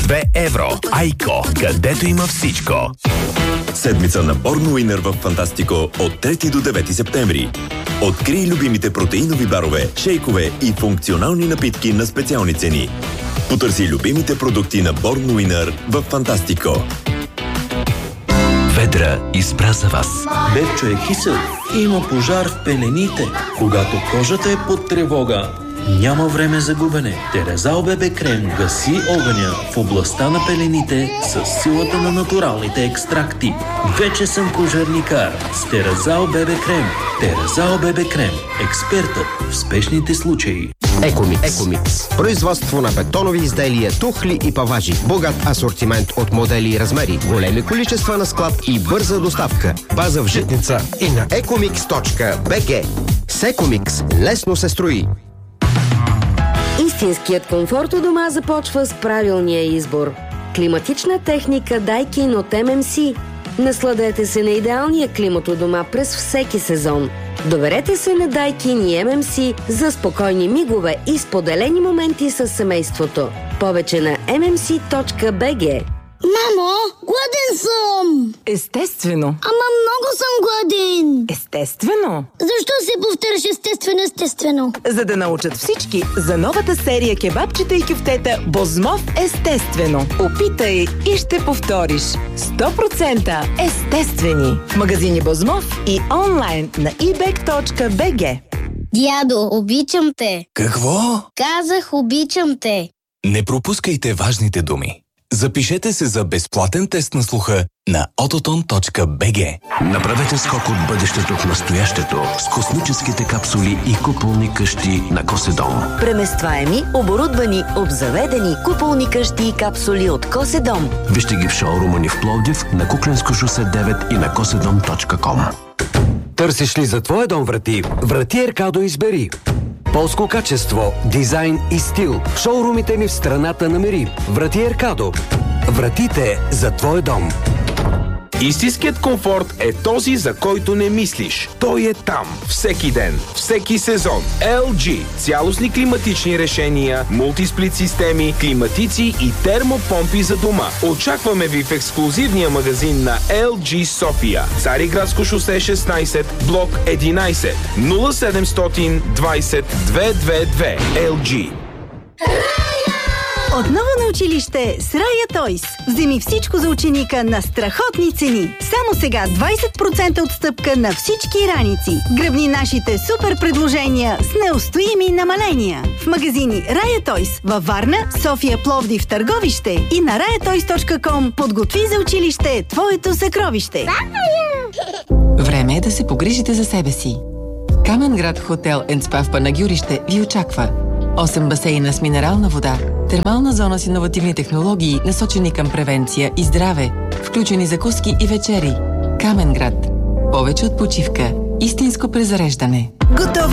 2 евро. Айко, където има всичко. Седмица на Born Winner в Фантастико от 3 до 9 септември. Открий любимите протеинови барове, шейкове и функционални напитки на специални цени. Потърси любимите продукти на Born Winner в Фантастико. Ведра избра за вас. Бебчо е кисел. Има пожар в пелените. Когато кожата е под тревога, няма време за губене. Терезал бебе крем гаси огъня в областта на пелените с силата на натуралните екстракти. Вече съм пожарникар с Терезал бебе крем. Терезал бебе крем. Експертът в спешните случаи. Екомикс. Производство на бетонови изделия, тухли и паважи. Богат асортимент от модели и размери. Големи количества на склад и бърза доставка. База в Житница и на ecomix.bg. С Екомикс лесно се строи. Истинският комфорт у дома започва с правилния избор. Климатична техника Daikin от MMC. Насладете се на идеалния климат у дома през всеки сезон. Доверете се на Daikin и MMC за спокойни мигове и споделени моменти с семейството. Повече на mmc.bg. Мамо, гладен съм! Естествено. Ама много съм гладен! Естествено. Защо се повтаряш естествено? За да научат всички за новата серия кебабчета и кюфтета Бозмов естествено. Опитай и ще повториш. 100% естествени. В магазини Бозмов и онлайн на ebek.bg. Дядо, обичам те. Какво? Казах, обичам те. Не пропускайте важните думи. Запишете се за безплатен тест на слуха на autoton.bg. Направете скок от бъдещето в настоящето с космическите капсули и куполни къщи на Коседом. Преместваеми, оборудвани, обзаведени куполни къщи и капсули от Коседом. Вижте ги в шоурума ни в Пловдив, на Кукленско шосе 9 и на kosedom.com. Търсиш ли за твоя дом врати? Врати Еркадо избери. Полско качество, дизайн и стил. В шоурумите ни в страната намери. Врати Еркадо. Вратите за твой дом. Истинският комфорт е този, за който не мислиш. Той е там. Всеки ден. Всеки сезон. LG. Цялостни климатични решения, мултисплит системи, климатици и термопомпи за дома. Очакваме ви в ексклузивния магазин на LG София. Цариградско шосе 16, блок 11. 0700 20 222. LG. Отново на училище с Рая Тойс. Вземи всичко за ученика на страхотни цени. Само сега 20% отстъпка на всички раници. Гръбни нашите супер предложения с неустоими намаления. В магазини Рая Тойс във Варна, София, Пловдив, Търговище и на rayatoys.com. Подготви за училище твоето съкровище. Време е да се погрижите за себе си. Каменград хотел & спа в Панагюрище ви очаква. 8 басейна с минерална вода, термална зона с иновативни технологии, насочени към превенция и здраве, включени закуски и вечери. Каменград. Повече от почивка. Истинско презареждане. Готови